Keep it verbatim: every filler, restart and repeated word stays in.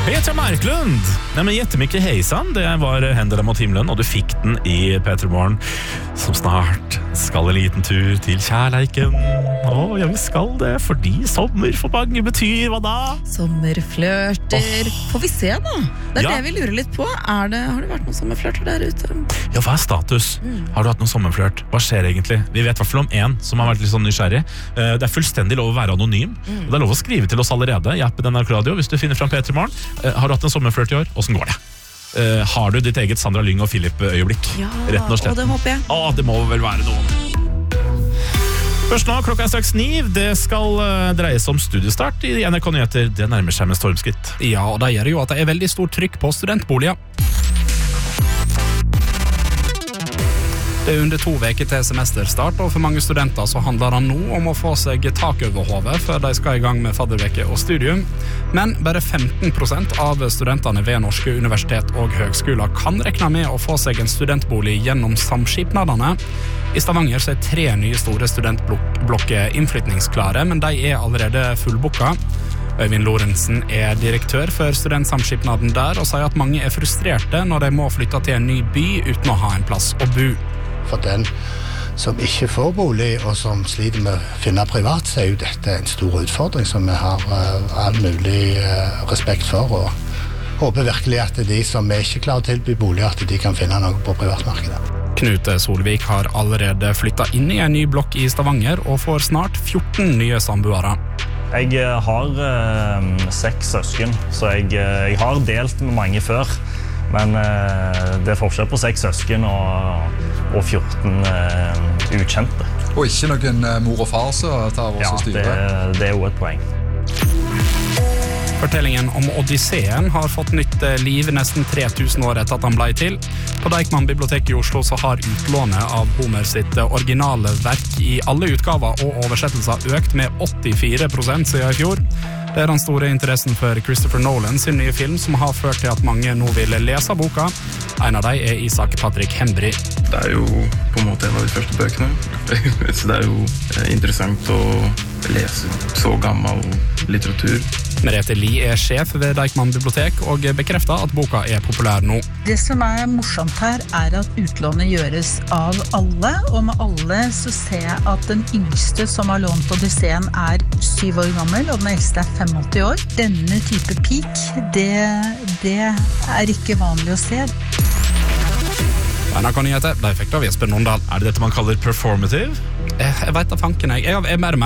Petra Marklund! Nej, men jättemycket hejsan. Det var Händerna mot himlen, och du fick den i Petra Morgen, som snart skal en liten tur til kjærleiken. Åh, ja, vi skal det, fordi sommer for mange betyr hva da? Sommerflørter. Oh. Får vi se da? Det er ja. det vi lurer litt på. Er det, har det vært noen sommerflørter der ute? Ja, hva er status? Mm. Har du hatt noen sommerflørt? Hva skjer egentlig? Vi vet i hvert fall om en som har vært litt sånn nysgjerrig. Det er fullstendig lov å være anonym. Mm. Og det er lov å skrive til oss allerede i appen N R K Radio hvis du finner fram Petra Morgen. Har du hatt en sommerflørt i år? Hvordan går det? Uh, har du ditt eget Sandra Lyng og Philip-øyeblikk? Ja, rett og slett. Og det håper jeg. Åh, det må vel være noen. Først nå, klokka er straks ni. Det skal uh, dreie seg om studiestart i N R K Nyheter. Det nærmer seg med stormskritt. Ja, og det gjør jo at det er veldig stort trykk på studentboliger. Det er under to veker til semesterstart, og for mange studenter så handler det nå om å få seg tak over hodet før de skal i gang med fadderveke og studium. Men bare femten prosent av studentene ved norske universitet og høgskoler kan rekne med å få seg en studentbolig gjennom samskipnadene. I Stavanger så er tre nye store studentblokker innflytningsklare, men de er allerede fullbooka. Øyvind Lorentzen er direktør for studentsamskipnaden der, og sier at mange er frustrerte når de må flytte til en ny by uten å ha en plass å bo. For den som ikke får bolig og som sliter med å finne privat, så er jo dette en stor utfordring som vi har uh, all mulig uh, respekt for, og håper virkelig at de som er ikke klare til å tilby bolig, at de kan finne noe på privatmarkedet. Knut Solvik har allerede flyttet inn i en ny blokk i Stavanger og får snart fjorten nye samboere. Jeg har uh, seks søsken, så jeg, uh, jeg har delt med mange før. Men uh, det er forskjell på seks søsken og, og fjorten uh, ukjente. Og ikke noen uh, mor og far som tar oss ja, og styrer? Ja, det, det er jo et poeng. Fortellingen om Odysseen har fått nytt liv nesten tre tusen år etter at han ble til. På Deichman bibliotek i Oslo så har utlånet av Homer sitt originale verk i alle utgaver og oversettelser økt med åttifire prosent siden i fjor. Det er den store interessen for Christopher Nolan sin nye film som har ført til at mange nå vil lese boka. En av dem er Isak Patrick Hembry. Det er jo på en måte en av de første bøkene, så det er jo interessant å lese så gammel litteratur. Merete Lie er sjef ved Deichman bibliotek og bekrefter at boka er populær nå. Det som er morsomt her er at utlånet gjøres av alle, og med alle så ser jeg at den yngste som har lånt Odysseen er syv år gammel, og den eldste er femogåtti år. Denne type peak, det, det er ikke vanlig å se. N R K Nyheter, de fikk det av Jesper Nondal. Er det dette man kaller performative? Jeg, jeg vet da fanken jeg. Jeg er mer